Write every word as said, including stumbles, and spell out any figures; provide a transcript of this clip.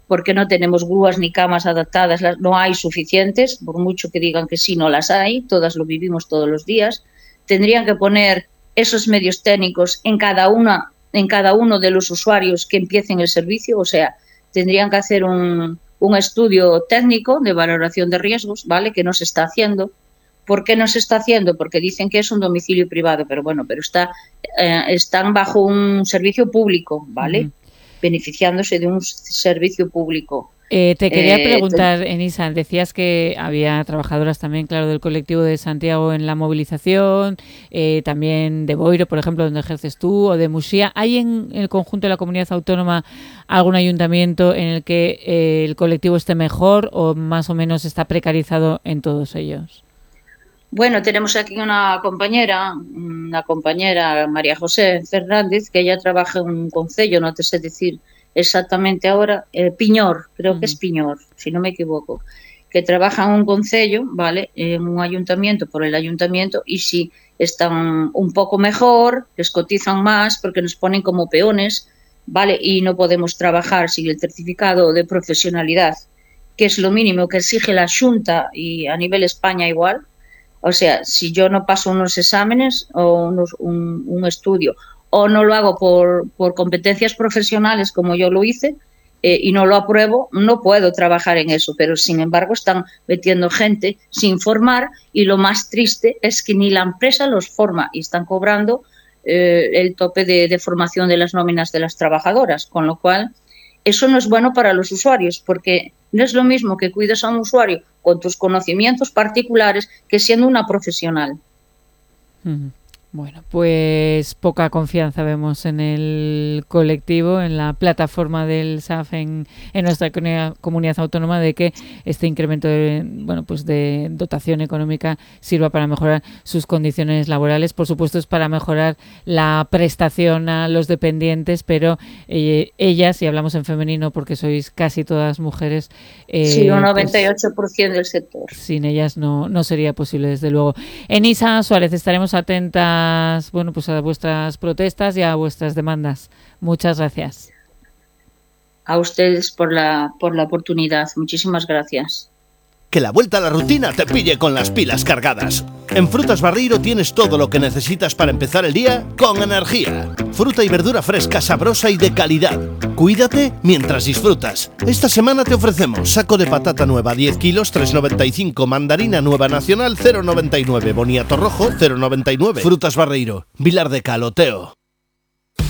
porque no tenemos grúas ni camas adaptadas, no hay suficientes, por mucho que digan que sí, no las hay, todas lo vivimos todos los días. Tendrían que poner esos medios técnicos en cada una, en cada uno de los usuarios que empiecen el servicio, o sea, tendrían que hacer un, un estudio técnico de valoración de riesgos, ¿vale?, que no se está haciendo. ¿Por qué no se está haciendo? Porque dicen que es un domicilio privado, pero bueno, pero está, eh, están bajo un servicio público, ¿vale? Uh-huh. Beneficiándose de un servicio público. Eh, te quería eh, preguntar, Enisa, decías que había trabajadoras también, claro, del colectivo de Santiago en la movilización, eh, también de Boiro, por ejemplo, donde ejerces tú, o de Muxía. ¿Hay en el conjunto de la comunidad autónoma algún ayuntamiento en el que eh, el colectivo esté mejor o más o menos está precarizado en todos ellos? Bueno, tenemos aquí una compañera, una compañera, María José Fernández, que ella trabaja en un concello, no te sé decir exactamente ahora, eh, Piñor, creo uh-huh. que es Piñor, si no me equivoco, que trabaja en un concello, ¿vale?, en un ayuntamiento, por el ayuntamiento, y si están un poco mejor, les cotizan más porque nos ponen como peones, ¿vale?, y no podemos trabajar sin el certificado de profesionalidad, que es lo mínimo que exige la Xunta y a nivel España igual. O sea, si yo no paso unos exámenes o unos, un, un estudio o no lo hago por, por competencias profesionales como yo lo hice eh, y no lo apruebo, no puedo trabajar en eso. Pero, sin embargo, están metiendo gente sin formar y lo más triste es que ni la empresa los forma y están cobrando eh, el tope de, de formación de las nóminas de las trabajadoras, con lo cual eso no es bueno para los usuarios porque no es lo mismo que cuides a un usuario con tus conocimientos particulares que siendo una profesional. Uh-huh. Bueno, pues poca confianza vemos en el colectivo, en la plataforma del S A F en, en nuestra comunidad autónoma de que este incremento de, bueno, pues de dotación económica sirva para mejorar sus condiciones laborales. Por supuesto es para mejorar la prestación a los dependientes, pero eh, ellas, y hablamos en femenino porque sois casi todas mujeres, eh, sí, un noventa y ocho por ciento pues, del sector. Sin ellas no, no sería posible, desde luego. Enisa Suárez, estaremos atentas bueno, pues a vuestras protestas y a vuestras demandas. Muchas gracias. A ustedes por la, por la oportunidad. Muchísimas gracias. Que la vuelta a la rutina te pille con las pilas cargadas. En Frutas Barreiro tienes todo lo que necesitas para empezar el día con energía. Fruta y verdura fresca, sabrosa y de calidad. Cuídate mientras disfrutas. Esta semana te ofrecemos saco de patata nueva diez kilos, tres noventa y cinco, mandarina nueva nacional cero noventa y nueve, boniato rojo cero noventa y nueve. Frutas Barreiro, Vilar de Caloteo.